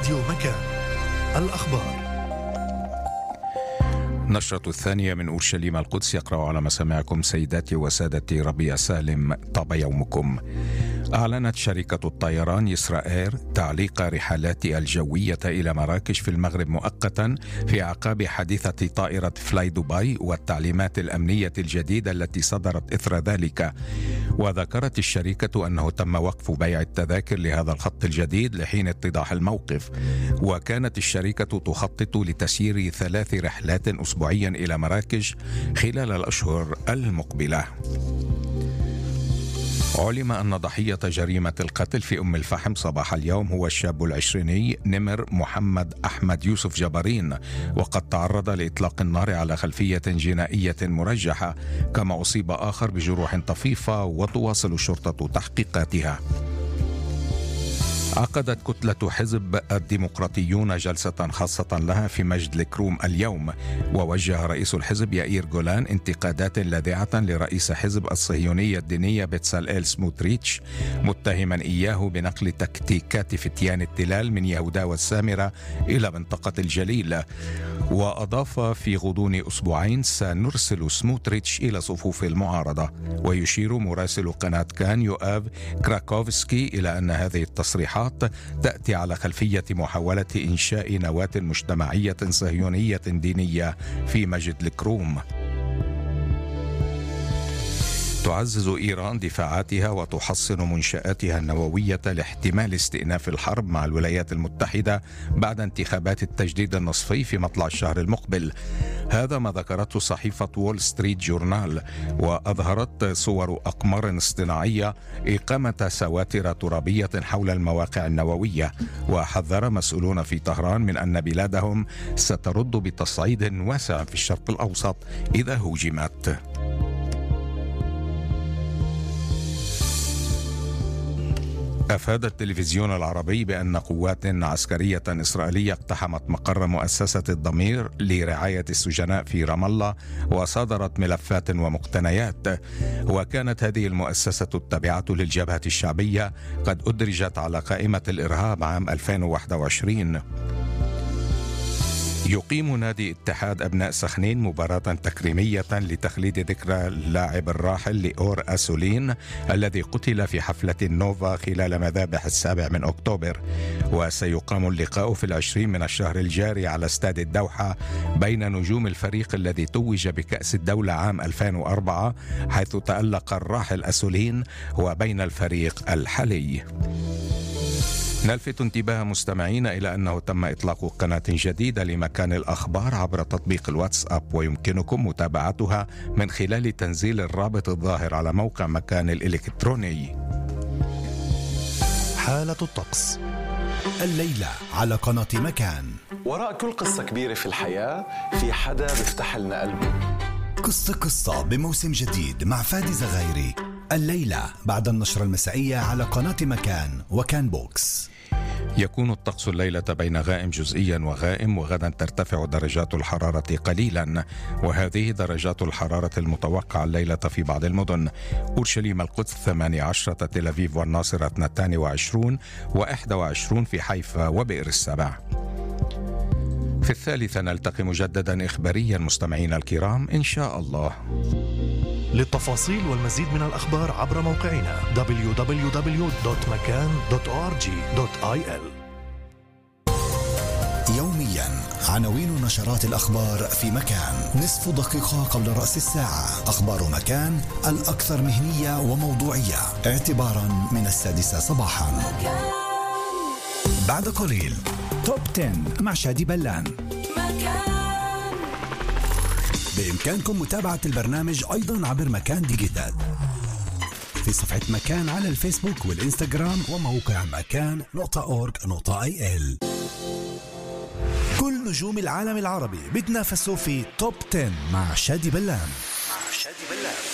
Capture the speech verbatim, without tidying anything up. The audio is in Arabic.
راديو مكان. الأخبار. نشرة الثانية من أورشليم القدس، يقرأ على مسامعكم سيداتي وسادتي ربيع سالم. طاب يومكم. أعلنت شركة الطيران يسراير تعليق رحلاتها الجوية إلى مراكش في المغرب مؤقتا في أعقاب حادثة طائرة فلاي دبي والتعليمات الأمنية الجديدة التي صدرت إثر ذلك. وذكرت الشركة أنه تم وقف بيع التذاكر لهذا الخط الجديد لحين اتضاح الموقف. وكانت الشركة تخطط لتسيير ثلاث رحلات أسبوعيا إلى مراكش خلال الأشهر المقبلة. علم أن ضحية جريمة القتل في أم الفحم صباح اليوم هو الشاب العشريني نمر محمد أحمد يوسف جبارين، وقد تعرض لإطلاق النار على خلفية جنائية مرجحة، كما أصيب آخر بجروح طفيفة، وتواصل الشرطة تحقيقاتها. عقدت كتلة حزب الديمقراطيون جلسة خاصة لها في مجد الكروم اليوم، ووجه رئيس الحزب يائير جولان انتقادات لاذعة لرئيس حزب الصهيونية الدينية بتساليل سموتريتش، متهما إياه بنقل تكتيكات فتيان التلال من يهودا والسامرة إلى منطقة الجليل. وأضاف في غضون أسبوعين سنرسل سموتريتش إلى صفوف المعارضة. ويشير مراسل قناة كان يؤاف كراكوفسكي إلى أن هذه التصريحات تأتي على خلفية محاولة إنشاء نواة مجتمعية صهيونية دينية في مجد الكروم. تعزز إيران دفاعاتها وتحصن منشآتها النووية لاحتمال استئناف الحرب مع الولايات المتحدة بعد انتخابات التجديد النصفي في مطلع الشهر المقبل. هذا ما ذكرته صحيفة وول ستريت جورنال، وأظهرت صور أقمار اصطناعية إقامة سواتر ترابية حول المواقع النووية. وحذر مسؤولون في طهران من أن بلادهم سترد بتصعيد واسع في الشرق الأوسط إذا هوجمت. أفاد التلفزيون العربي بأن قوات عسكرية إسرائيلية اقتحمت مقر مؤسسة الضمير لرعاية السجناء في رام الله وصادرت ملفات ومقتنيات. وكانت هذه المؤسسة التابعة للجبهة الشعبية قد أدرجت على قائمة الإرهاب عام ألفين وواحد وعشرين. يقيم نادي اتحاد أبناء سخنين مباراة تكريمية لتخليد ذكرى اللاعب الراحل لأور أسولين الذي قتل في حفلة النوفا خلال مذابح السابع من أكتوبر. وسيقام اللقاء في العشرين من الشهر الجاري على استاد الدوحة بين نجوم الفريق الذي توج بكأس الدولة عام ألفين وأربعة، حيث تألق الراحل أسولين، وبين الفريق الحالي. نلفت انتباه مستمعين إلى أنه تم إطلاق قناة جديدة لمكان الأخبار عبر تطبيق الواتساب، ويمكنكم متابعتها من خلال تنزيل الرابط الظاهر على موقع مكان الإلكتروني. حالة الطقس الليلة على قناة مكان. وراء كل قصة كبيرة في الحياة في حدا بيفتح لنا قلبه. قصة قصة بموسم جديد مع فادي زغيري، الليلة بعد النشرة المسائية على قناة مكان وكان بوكس. يكون الطقس الليلة بين غائم جزئيا وغائم، وغدا ترتفع درجات الحرارة قليلا، وهذه درجات الحرارة المتوقعة الليلة في بعض المدن: أورشليم القدس ثمانية عشر، تل أبيب والناصرة اثنتين وعشرون، وإحدى وعشرون في حيفا وبئر السبع. في الثالثة نلتقي مجددا إخباريا مستمعين الكرام إن شاء الله. للتفاصيل والمزيد من الأخبار عبر موقعنا دبليو دبليو دبليو دوت مكان دوت أو آر جي دوت آي إل. يوميا عناوين نشرات الأخبار في مكان، نصف دقيقة قبل رأس الساعة. أخبار مكان الأكثر مهنية وموضوعية اعتبارا من السادسة صباحا. بعد قليل توب عشرة مع شادي بلان. بإمكانكم متابعة البرنامج أيضا عبر مكان ديجيتال في صفحة مكان على الفيسبوك والإنستغرام وموقع مكان نقطة أورج نقطة آي إل. كل نجوم العالم العربي بتنافسوا في توب عشرة مع شادي بلان. مع شادي بلان.